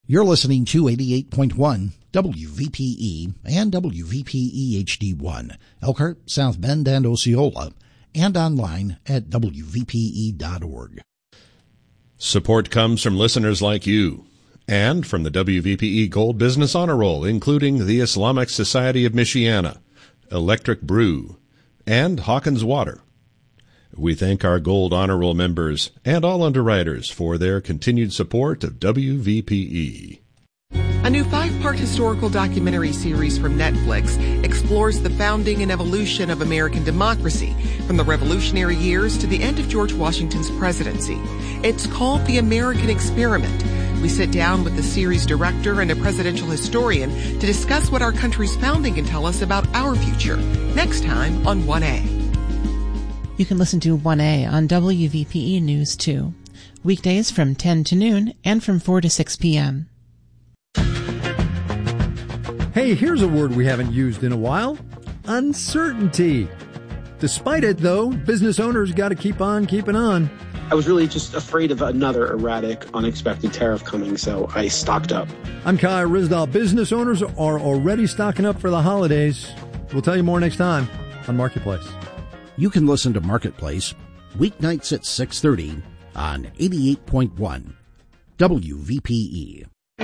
You're listening to 88.1 WVPE and WVPE HD1, Elkhart, South Bend, and Osceola, and online at WVPE.org. Support comes from listeners like you and from the WVPE Gold Business Honor Roll, including the Islamic Society of Michiana, Electric Brew, and Hawkins Water. We thank our Gold Honor Roll members and all underwriters for their continued support of WVPE. A new 5-part historical documentary series from Netflix explores the founding and evolution of American democracy from the Revolutionary years to the end of George Washington's presidency. It's called The American Experiment. We sit down with the series director and a presidential historian to discuss what our country's founding can tell us about our future. Next time on 1A. You can listen to 1A on WVPE News 2, weekdays from 10 to noon and from 4 to 6 p.m. Hey, here's a word we haven't used in a while. Uncertainty. Despite it, though, business owners got to keep on keeping on. I was really just afraid of another erratic, unexpected tariff coming, so I stocked up. I'm Kai Risdal. Business owners are already stocking up for the holidays. We'll tell you more next time on Marketplace. You can listen to Marketplace weeknights at 6:30 on 88.1 WVPE.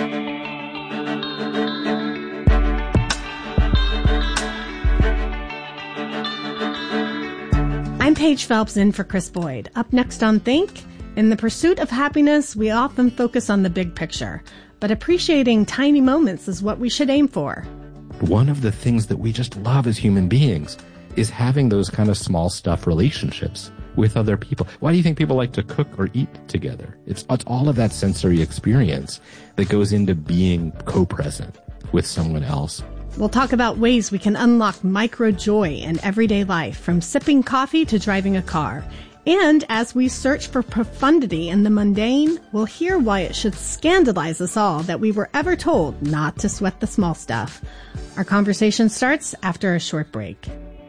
I'm Paige Phelps in for Chris Boyd. Up next on Think, in the pursuit of happiness, we often focus on the big picture, but appreciating tiny moments is what we should aim for. One of the things that we just love as human beings is having those kind of small stuff relationships with other people. Why do you think people like to cook or eat together? It's all of that sensory experience that goes into being co-present with someone else. We'll talk about ways we can unlock micro joy in everyday life, from sipping coffee to driving a car. And as we search for profundity in the mundane, we'll hear why it should scandalize us all that we were ever told not to sweat the small stuff. Our conversation starts after a short break.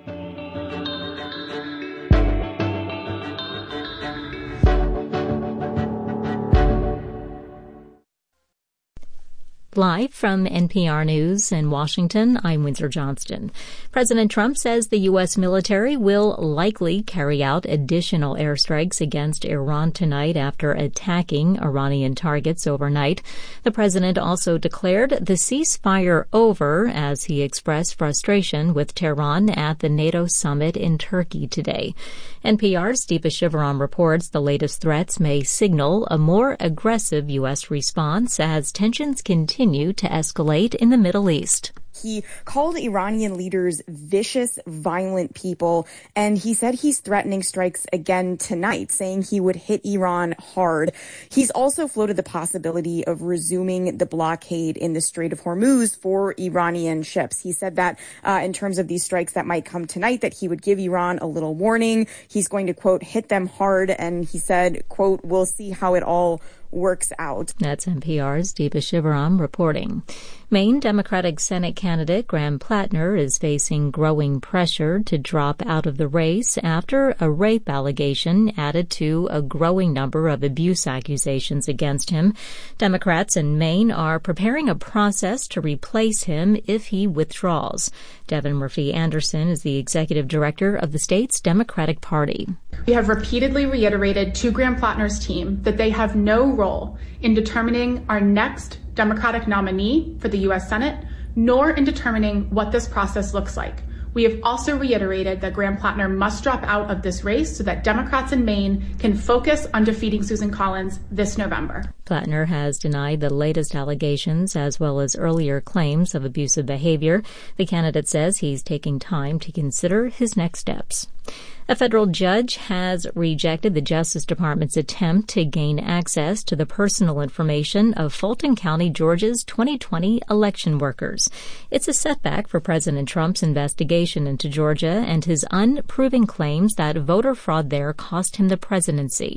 Live from NPR News in Washington, I'm Windsor Johnston. President Trump says the U.S. military will likely carry out additional airstrikes against Iran tonight after attacking Iranian targets overnight. The president also declared the ceasefire over as he expressed frustration with Tehran at the NATO summit in Turkey today. NPR's Deepa Shivaram reports the latest threats may signal a more aggressive U.S. response as tensions continue to escalate in the Middle East. He called Iranian leaders vicious, violent people, and he said he's threatening strikes again tonight, saying he would hit Iran hard. He's also floated the possibility of resuming the blockade in the Strait of Hormuz for Iranian ships. He said that in terms of these strikes that might come tonight, that he would give Iran a little warning. He's going to, quote, hit them hard, and he said, quote, we'll see how it all works out. That's NPR's Deepa Shivaram reporting. Maine Democratic Senate candidate Graham Plattner is facing growing pressure to drop out of the race after a rape allegation added to a growing number of abuse accusations against him. Democrats in Maine are preparing a process to replace him if he withdraws. Devin Murphy Anderson is the executive director of the state's Democratic Party. We have repeatedly reiterated to Graham Plattner's team that they have no role in determining our next Democratic nominee for the U.S. Senate, nor in determining what this process looks like. We have also reiterated that Graham Plattner must drop out of this race so that Democrats in Maine can focus on defeating Susan Collins this November. Plattner has denied the latest allegations as well as earlier claims of abusive behavior. The candidate says he's taking time to consider his next steps. A federal judge has rejected the Justice Department's attempt to gain access to the personal information of Fulton County, Georgia's 2020 election workers. It's a setback for President Trump's investigation into Georgia and his unproven claims that voter fraud there cost him the presidency.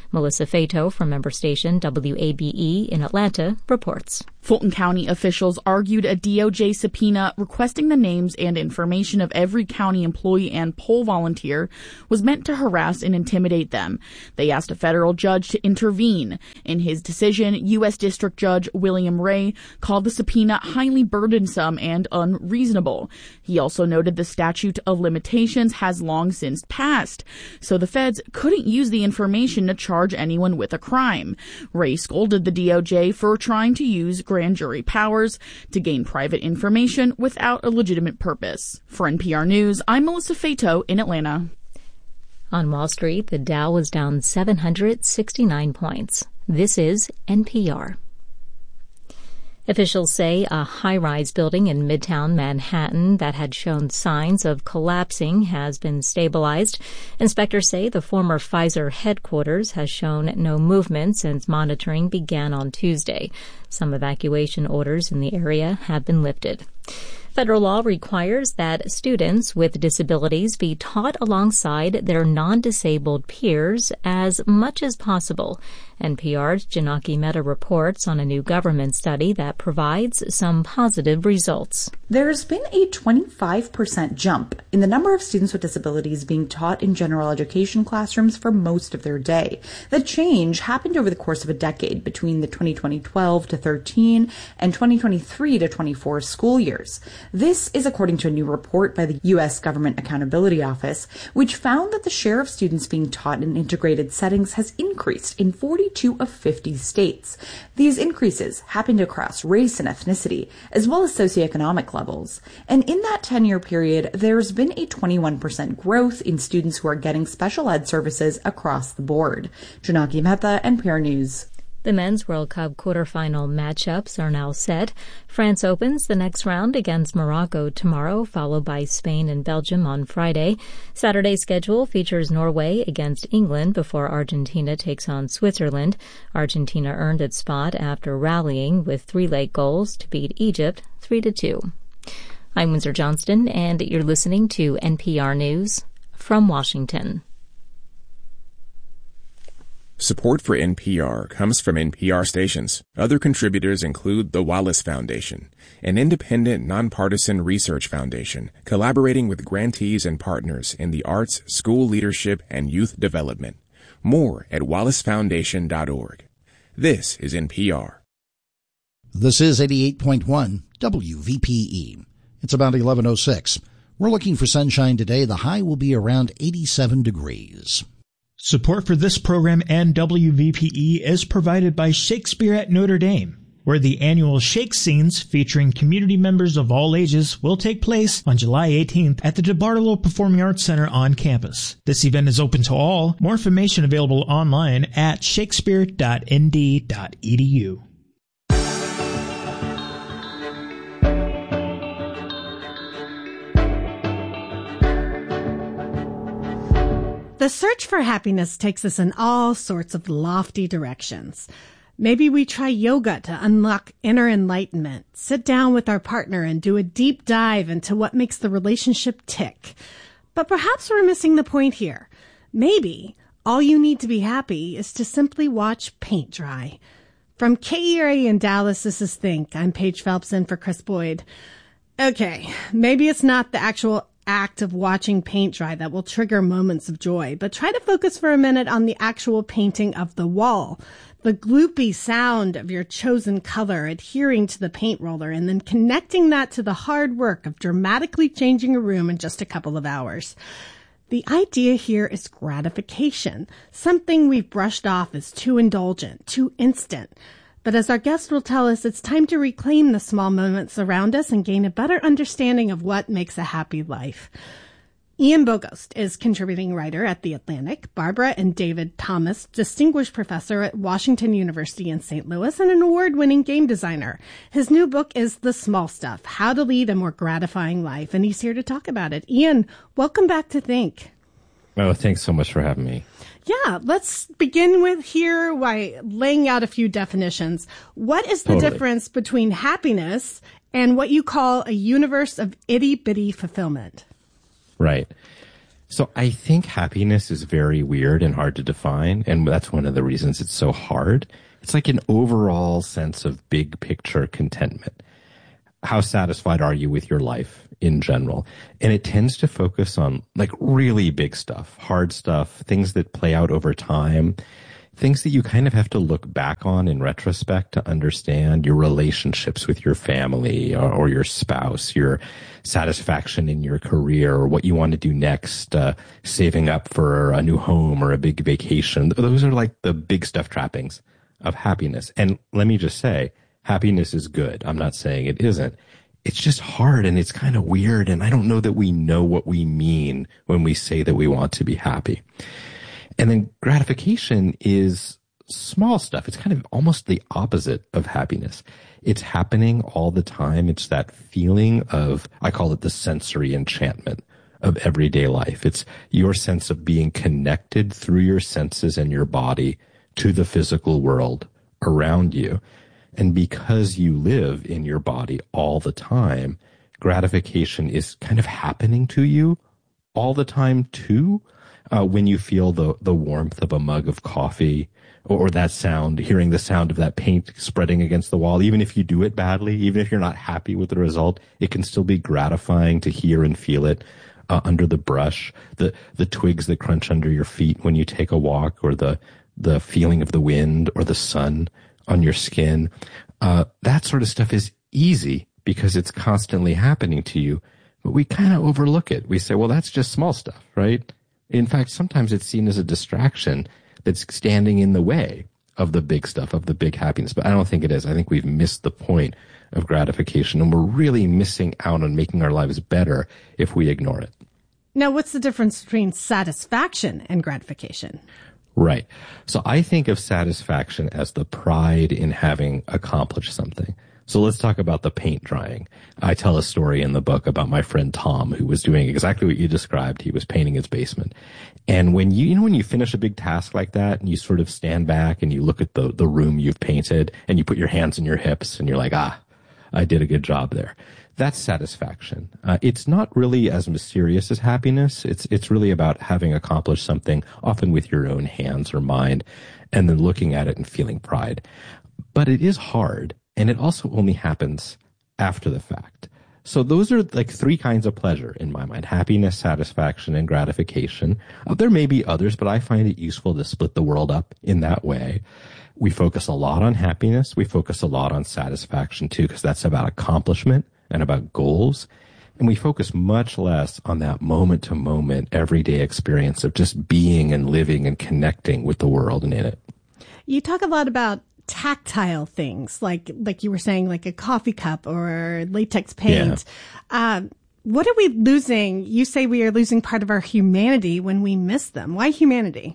Melissa Fato from member station WABE in Atlanta reports. Fulton County officials argued a DOJ subpoena requesting the names and information of every county employee and poll volunteer was meant to harass and intimidate them. They asked a federal judge to intervene. In his decision, U.S. District Judge William Ray called the subpoena highly burdensome and unreasonable. He also noted the statute of limitations has long since passed, so the feds couldn't use the information to charge anyone with a crime. Ray scolded the DOJ for trying to use grand jury powers to gain private information without a legitimate purpose. For NPR News, I'm Melissa Fato in Atlanta. On Wall Street, the Dow was down 769 points. This is NPR. Officials say a high-rise building in Midtown Manhattan that had shown signs of collapsing has been stabilized. Inspectors say the former Pfizer headquarters has shown no movement since monitoring began on Tuesday. Some evacuation orders in the area have been lifted. Federal law requires that students with disabilities be taught alongside their non-disabled peers as much as possible. NPR's Janaki Mehta reports on a new government study that provides some positive results. There's been a 25% jump in the number of students with disabilities being taught in general education classrooms for most of their day. The change happened over the course of a decade between the 2012 to 13 and 2023 to 24 school years. This is according to a new report by the U.S. Government Accountability Office, which found that the share of students being taught in integrated settings has increased in 42 of 50 states. These increases happened across race and ethnicity, as well as socioeconomic levels. And in that 10-year period, there's been a 21% growth in students who are getting special ed services across the board. Janaki Mehta, NPR News. The Men's World Cup quarterfinal matchups are now set. France opens the next round against Morocco tomorrow, followed by Spain and Belgium on Friday. Saturday's schedule features Norway against England before Argentina takes on Switzerland. Argentina earned its spot after rallying with 3 late goals to beat Egypt 3-2. I'm Windsor Johnston, and you're listening to NPR News from Washington. Support for NPR comes from NPR stations. Other contributors include the Wallace Foundation, an independent, nonpartisan research foundation collaborating with grantees and partners in the arts, school leadership, and youth development. More at wallacefoundation.org. This is NPR. This is 88.1 WVPE. It's about 11:06. We're looking for sunshine today. The high will be around 87 degrees. Support for this program and WVPE is provided by Shakespeare at Notre Dame, where the annual Shake Scenes featuring community members of all ages will take place on July 18th at the DeBartolo Performing Arts Center on campus. This event is open to all. More information available online at shakespeare.nd.edu. The search for happiness takes us in all sorts of lofty directions. Maybe we try yoga to unlock inner enlightenment, sit down with our partner and do a deep dive into what makes the relationship tick. But perhaps we're missing the point here. Maybe all you need to be happy is to simply watch paint dry. From KERA in Dallas, this is Think. I'm Paige Phelps in for Chris Boyd. Okay, maybe it's not the actual act of watching paint dry that will trigger moments of joy, but try to focus for a minute on the actual painting of the wall, the gloopy sound of your chosen color adhering to the paint roller, and then connecting that to the hard work of dramatically changing a room in just a couple of hours. The idea here is gratification, something we've brushed off as too indulgent, too instant. But as our guest will tell us, it's time to reclaim the small moments around us and gain a better understanding of what makes a happy life. Ian Bogost is contributing writer at The Atlantic, Barbara and David Thomas, distinguished professor at Washington University in St. Louis, and an award-winning game designer. His new book is The Small Stuff, How to Lead a More Gratifying Life, and he's here to talk about it. Ian, welcome back to Think. Oh, thanks so much for having me. Yeah, let's begin with here by laying out a few definitions. What is the difference between happiness and what you call a universe of itty-bitty fulfillment? Right. So I think happiness is very weird and hard to define, and that's one of the reasons it's so hard. It's like an overall sense of big picture contentment. How satisfied are you with your life in general? And it tends to focus on like really big stuff, hard stuff, things that play out over time, things that you kind of have to look back on in retrospect to understand your relationships with your family or your spouse, your satisfaction in your career or what you want to do next, saving up for a new home or a big vacation. Those are like the big stuff trappings of happiness. And let me just say, happiness is good. I'm not saying it isn't. It's just hard and it's kind of weird. And I don't know that we know what we mean when we say that we want to be happy. And then gratification is small stuff. It's kind of almost the opposite of happiness. It's happening all the time. It's that feeling of, I call it the sensory enchantment of everyday life. It's your sense of being connected through your senses and your body to the physical world around you. And because you live in your body all the time, gratification is kind of happening to you all the time too. When you feel the warmth of a mug of coffee or that sound, hearing the sound of that paint spreading against the wall, even if you do it badly, even if you're not happy with the result, it can still be gratifying to hear and feel it under the brush, the twigs that crunch under your feet when you take a walk, or the feeling of the wind or the sun on your skin. That sort of stuff is easy because it's constantly happening to you, but we kind of overlook it. We say, well, that's just small stuff, right? In fact, sometimes it's seen as a distraction that's standing in the way of the big stuff, of the big happiness. But I don't think it is. I think we've missed the point of gratification, and we're really missing out on making our lives better if we ignore it. Now, what's the difference between satisfaction and gratification? Right. So I think of satisfaction as the pride in having accomplished something. So let's talk about the paint drying. I tell a story in the book about my friend Tom, who was doing exactly what you described. He was painting his basement. And when when you finish a big task like that and you sort of stand back and you look at the room you've painted and you put your hands on your hips and you're like, I did a good job there. That's satisfaction. It's not really as mysterious as happiness. It's really about having accomplished something, often with your own hands or mind, and then looking at it and feeling pride. But it is hard. And it also only happens after the fact. So those are like three kinds of pleasure in my mind: happiness, satisfaction, and gratification. There may be others, but I find it useful to split the world up in that way. We focus a lot on happiness. We focus a lot on satisfaction too, because that's about accomplishment and about goals. And we focus much less on that moment to moment, everyday experience of just being and living and connecting with the world and in it. You talk a lot about tactile things, like you were saying, like a coffee cup or latex paint. Yeah. What are we losing? You say we are losing part of our humanity when we miss them. Why humanity?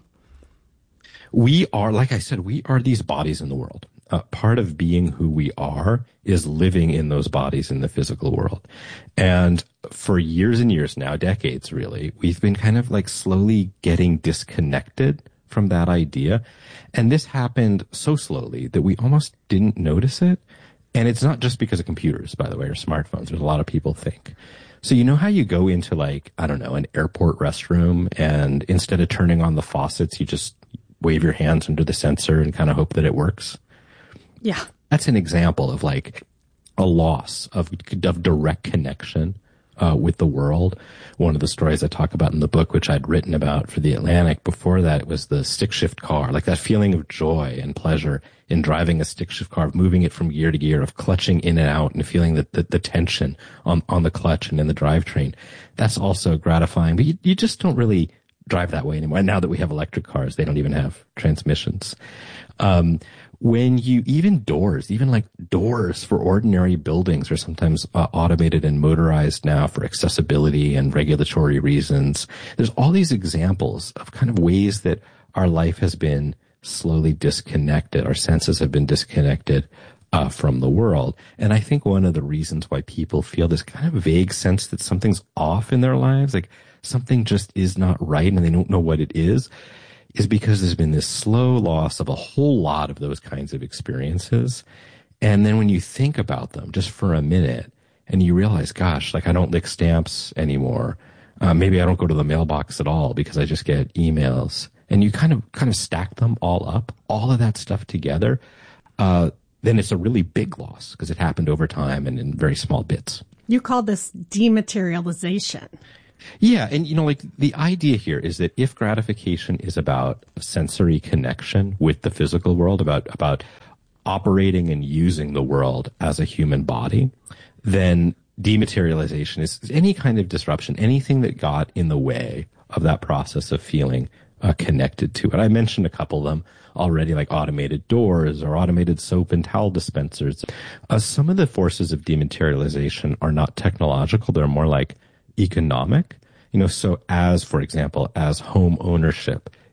We are, like I said, we are these bodies in the world. Part of being who we are is living in those bodies in the physical world. And for years and years now, decades really, we've been kind of like slowly getting disconnected from that idea. And this happened so slowly that we almost didn't notice it. And it's not just because of computers, by the way, or smartphones. There's a lot of people think. So you know how you go into like, I don't know, an airport restroom, and instead of turning on the faucets, you just wave your hands under the sensor and kind of hope that it works? Yeah. That's an example of like a loss of direct connection with the world. One of the stories I talk about in the book, which I'd written about for The Atlantic before that, it was the stick shift car, like that feeling of joy and pleasure in driving a stick shift car, of moving it from gear to gear, of clutching in and out and feeling the tension on the clutch and in the drivetrain. That's also gratifying, but you just don't really drive that way anymore. And now that we have electric cars, they don't even have transmissions. When you, even like doors for ordinary buildings are sometimes automated and motorized now for accessibility and regulatory reasons. There's all these examples of kind of ways that our life has been slowly disconnected. Our senses have been disconnected from the world. And I think one of the reasons why people feel this kind of vague sense that something's off in their lives, like something just is not right and they don't know what it is because there's been this slow loss of a whole lot of those kinds of experiences. And then when you think about them just for a minute and you realize, gosh, like I don't lick stamps anymore. Maybe I don't go to the mailbox at all because I just get emails. And you kind of stack them all up, all of that stuff together. Then it's a really big loss because it happened over time and in very small bits. You call this dematerialization. Yeah. And, like the idea here is that if gratification is about sensory connection with the physical world, about operating and using the world as a human body, then dematerialization is any kind of disruption, anything that got in the way of that process of feeling connected to it. I mentioned a couple of them already, like automated doors or automated soap and towel dispensers. Some of the forces of dematerialization are not technological. They're more like economic. So as, for example, as home ownership